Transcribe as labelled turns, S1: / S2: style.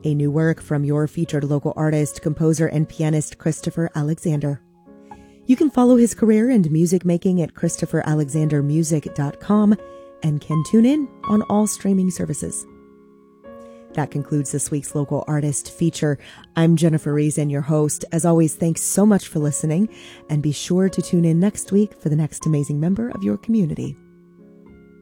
S1: a new work from your featured local artist, composer, and pianist Christopher Alexander. You can follow his career and music making at ChristopherAlexandermusic.com and can tune in on all streaming services. That concludes this week's Local Artist feature. I'm Jennifer Reason, your host. As always, thanks so much for listening, and be sure to tune in next week for the next amazing member of your community.